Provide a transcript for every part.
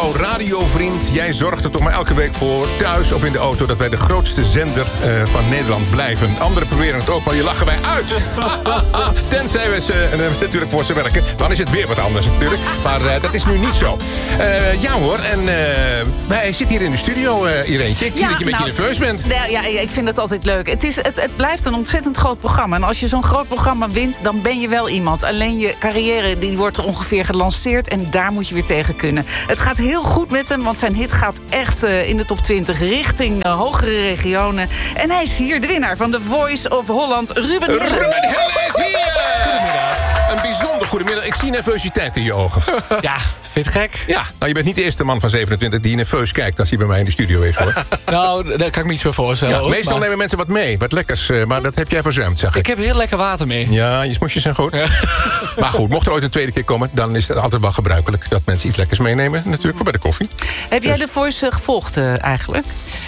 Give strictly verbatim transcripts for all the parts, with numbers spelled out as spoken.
jouw radiovriend. Jij zorgt er toch maar elke week voor, thuis of in de auto, dat wij de grootste zender uh, van Nederland blijven. Anderen proberen het ook, maar je lachen wij uit. Tenzij we ze uh, natuurlijk voor ze werken. Dan is het weer wat anders natuurlijk. Maar uh, dat is nu niet zo. Uh, ja hoor, en uh, wij zitten hier in de studio, uh, Ireentje. Ik zie ja, dat je een nou, beetje nerveus bent. Ja, ja, ik vind het altijd leuk. Het, is, het, het blijft een ontzettend groot programma. En als je zo'n groot programma wint, dan ben je wel iemand. Alleen je carrière die wordt er ongeveer gelanceerd. En daar moet je weer tegen kunnen. Het gaat heel goed met hem, want zijn hit gaat echt uh, in de top twintig... richting uh, hogere regionen. En hij is hier, de winnaar van The Voice of Holland, Ruben Hille. Ruben Hille is hier! Goedemiddag. Een bijzonder goedemiddag. Ik zie nervositeit in je ogen. Ja, vind je het gek? Ja, nou, je bent niet de eerste man van zevenentwintig die nerveus kijkt als hij bij mij in de studio is, hoor. Nou, daar kan ik me iets voor voorstellen. Ja, meestal maar... nemen mensen wat mee, wat lekkers, uh, maar dat heb jij verzuimd, zeg ik. Ik heb heel lekker water mee. Ja, je smoesjes zijn goed. Ja. Maar goed, mocht er ooit een tweede keer komen, dan is het altijd wel gebruikelijk dat mensen iets lekkers meenemen, natuurlijk, voor bij de koffie. Heb jij dus. The Voice uh, gevolgd uh, eigenlijk?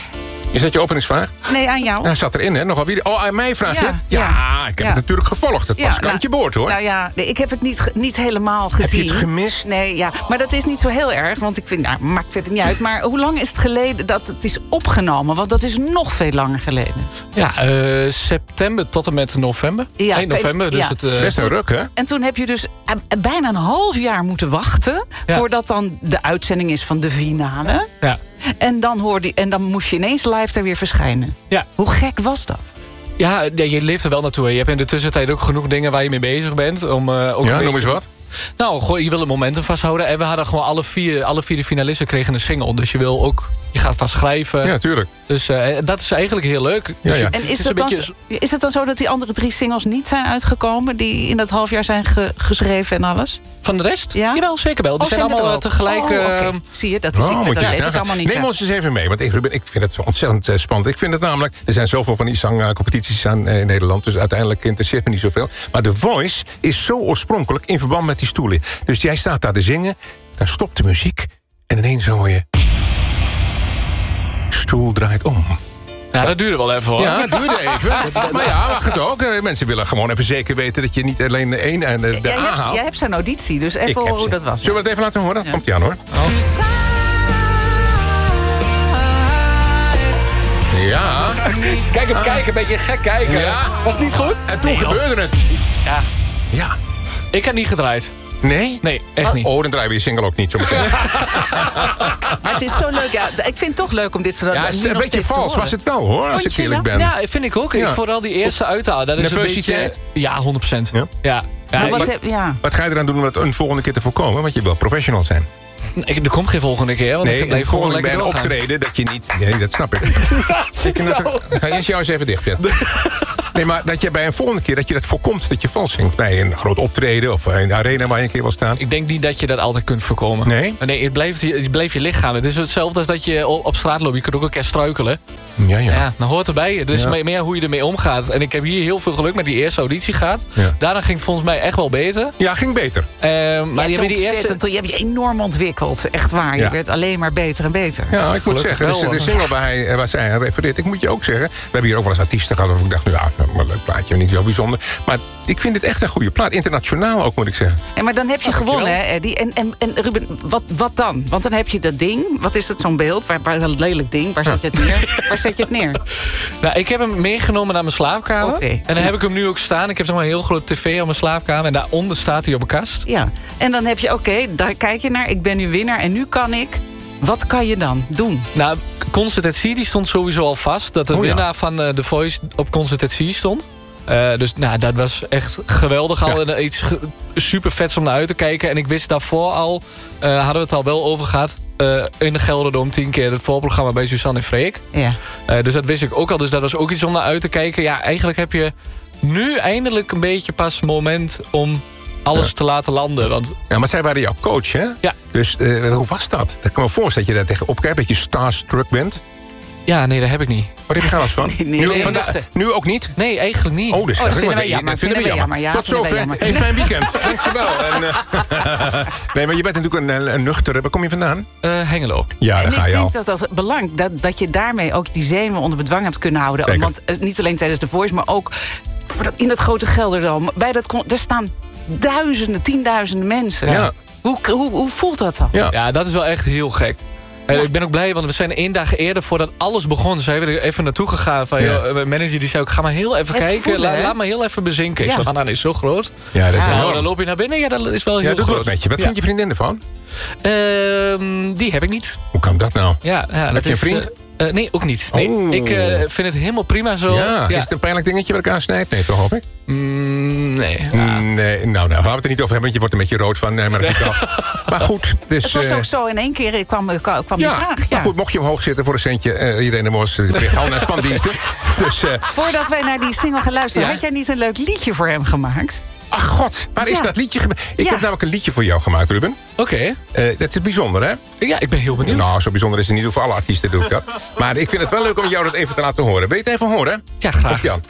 Is dat je openingsvraag? Nee, aan jou. Hij zat erin, hè? Nogal wie? Oh, aan mij vraag je? Ja, ja, ja. ik heb ja. het natuurlijk gevolgd. Het ja, was kantje nou, boord, hoor. Nou ja, nee, ik heb het niet, niet helemaal gezien. Heb je het gemist? Nee, ja. Maar dat is niet zo heel erg, want ik vind, nou, maakt verder niet uit. Maar hoe lang is het geleden dat het is opgenomen? Want dat is nog veel langer geleden. Ja, uh, september tot en met november. Ja, eind november. Dus ja. het, uh, best een ruk, hè? En toen heb je dus uh, bijna een half jaar moeten wachten... Ja. voordat dan de uitzending is van de finale. Ja. En dan, hoorde, en dan moest je ineens live daar weer verschijnen. Ja. Hoe gek was dat? Ja, je leeft er wel naartoe. Hè. Je hebt in de tussentijd ook genoeg dingen waar je mee bezig bent. Om, uh, ook Ja, een noem eens beetje... wat. Nou, goh, je wil het momentum vasthouden. En we hadden gewoon alle vier, alle vier de finalisten kregen een single. Dus je wil ook, je gaat vast schrijven. Ja, tuurlijk. Dus uh, dat is eigenlijk heel leuk. Ja, Dus ja. En is het het, dan, beetje... zo- is het dan zo dat die andere drie singles niet zijn uitgekomen... die in dat half jaar zijn ge- geschreven en alles? Van de rest? Ja? Jawel, zeker wel. Die Oh, zijn er allemaal ook? tegelijk... Oh, uh, okay. Zie je, dat, is, Oh, ik, moet dat je weet nagaan. ik allemaal niet. Neem zo. ons eens even mee, want ik, Ruben, ik vind het ontzettend uh, spannend. Ik vind het namelijk, er zijn zoveel van die zangcompetities aan uh, in Nederland... dus uiteindelijk interesseert me niet zoveel. Maar The Voice is zo oorspronkelijk in verband met die stoelen. Dus jij staat daar te zingen, dan stopt de muziek... en ineens hoor je... stoel draait om. Ja, dat duurde wel even, hoor. Ja, het duurde even. Maar ja, mag het ook. Uh, Mensen willen gewoon even zeker weten... dat je niet alleen de één en de, de jij, A hebt, haalt. jij hebt zijn auditie, dus Ik even heb horen hoe ze. dat was. Zullen we het even laten horen? Ja. Komt ie aan, hoor. Oh. Ja. Kijk hem kijken, een beetje gek kijken. Ja. Was het niet goed? En toen Nee, joh. gebeurde het. Ja, Ja. ik heb niet gedraaid. Nee? Nee, echt niet. Oh, dan draaien we je single ook niet zo meteen. Maar het is zo leuk. Ja, ik vind het toch leuk om dit soort Ja, nu het is nog een beetje steeds te vals horen. was het wel, hoor, als Vond ik je eerlijk nou? ben. Ja, vind ik ook. Ik, Ja. vooral die eerste uithalen. Dat is een beetje... Nervositeit? Ja, honderd procent. Ja? Ja. Ja, Maar ik- wat heb, ja. Wat ga je eraan doen om het een volgende keer te voorkomen? Want je wil professional zijn. ik, er komt geen volgende keer. Want ik Nee, blijf een gewoon volgende bij lekker een doorgaan. optreden dat je niet... Nee, dat snap ik. Ik kan het- Ga je jou eens even dicht zetten. Nee, maar dat je bij een volgende keer dat je dat voorkomt dat je vals zingt. Bij een groot optreden of in de arena waar je een keer wil staan. Ik denk niet dat je dat altijd kunt voorkomen. Nee? Nee, het blijft, het blijft je lichaam. Het is hetzelfde als dat je op op straat loopt. Je kunt ook een keer struikelen. Ja, ja. Ja, dan hoort erbij. Het is Ja. meer, meer hoe je ermee omgaat. En ik heb hier heel veel geluk met die eerste auditie gehad. Ja. Daarna ging het volgens mij echt wel beter. Ja, ging beter. Uh, maar Je je hebt, hebt die eerste... ontzettend- je hebt je enorm ontwikkeld. Echt waar. Je Ja. werd alleen maar beter en beter. Ja, ik moet Gelukkig zeggen, wel, dus de want- single waar, hij, waar zij aan refereert... ik moet je ook zeggen, we hebben hier ook wel eens artiesten gehad... of ik dacht, nou ja, maar een leuk plaatje, niet zo bijzonder. Maar ik vind het echt een goede plaat. Internationaal ook, moet ik zeggen. En maar dan heb je Oh, gewonnen, dankjewel. hè, Eddie. En, en, en Ruben, wat, wat dan? Want dan heb je dat ding. Wat is dat, zo'n beeld? Waar, waar, dat lelijk ding. Waar zet je het neer? Waar zet je het neer? Nou, ik heb hem meegenomen naar mijn slaapkamer. Oké. En dan heb ik hem nu ook staan. Ik heb zeg maar een heel groot tv op mijn slaapkamer. En daaronder staat hij op een kast. Ja. En dan heb je, oké, daar kijk je naar. Ik ben nu winnaar en nu kan ik. Wat kan je dan doen? Nou, Concertatie die stond sowieso al vast. Dat de Oh, ja. winnaar van uh, The Voice op Concertatie stond. Uh, dus nou, dat was echt geweldig al. Ja. En iets ge- super vets om naar uit te kijken. En ik wist daarvoor al, uh, hadden we het al wel over gehad... Uh, in de Gelderdoom tien keer het voorprogramma bij Suzanne en Freek. Ja. Uh, dus dat wist ik ook al. Dus dat was ook iets om naar uit te kijken. Ja, eigenlijk heb je nu eindelijk een beetje pas het moment om alles Ja. te laten landen. Want Ja, maar zij waren jouw coach, hè? Ja. Dus uh, hoe was dat? Dat kan me voorstellen dat je daar tegenop kijkt... dat je starstruck bent. ja, nee, dat heb ik niet. Wat heb je geen last van? Nee, nee, nu, nee, vandaag- nee. nu ook niet? Nee, eigenlijk niet. Oh, dus Oh, dat vinden wij jammer, vinden wij jammer, ja, Tot vinden wij zover. jammer. Een fijn weekend. Dankjewel. En, uh, nee, maar je bent natuurlijk een, een nuchtere... Waar kom je vandaan? Uh, Hengelo. Ja, En daar ga ik je al. denk dat dat belangrijk dat, dat je daarmee ook die zenuwen onder bedwang hebt kunnen houden. Zeker. Want uh, niet alleen tijdens de Voice, maar ook voor dat, in dat grote Gelderdoom. Bij dat, con- er staan duizenden, tienduizenden mensen. Ja. Hoe, hoe, hoe voelt dat dan? Ja. Ja, dat is wel echt heel gek. Ja. Ik ben ook blij, want we zijn één dag eerder voordat alles begon. Zijn we er even naartoe gegaan. Van, Ja. joh, mijn manager die zei ook, ga maar heel even, Even kijken. voelen, La, hè? laat me heel even bezinken. Ja. Ik zei, dat is zo groot. Ja, dat is Ja. enorm. Nou, dan loop je naar binnen. Ja, dat is wel heel Ja, doe groot. dat met je. Wat Ja. vind je vriendin ervan? Ehm, die heb ik niet. Hoe kan dat nou? Ja, ja, Heb dat je een is, vriend? eh, uh, nee, ook niet. Nee. Oh. Ik uh, vind het helemaal prima zo. Ja. Is het een pijnlijk dingetje wat elkaar snijdt? Nee, toch hoop ik? Mm, nee. Mm, nee, nou, nou, laten we het er niet over hebben, want je wordt een beetje rood van. Nee, maar, dat is wel. Maar goed, dus... Het was eh, ook zo in één keer kwam, kwam die ja, vraag. Ja. maar goed, mocht je omhoog zitten voor een centje... Uh, Irene Mos, uh, brengt al naar spandiensten. Dus, uh, Voordat wij naar die single gaan luisteren... Ja. had jij niet een leuk liedje voor hem gemaakt? ach god, waar is Ja. dat liedje? gema- Ik Ja. heb namelijk een liedje voor jou gemaakt, Ruben. Oké. Uh, dat is bijzonder, hè? Ja, ik ben heel benieuwd. Nou, zo bijzonder is het niet. Voor alle artiesten doe ik dat. Maar ik vind het wel leuk om jou dat even te laten horen. Wil je het even horen? Ja, graag. Of Jan?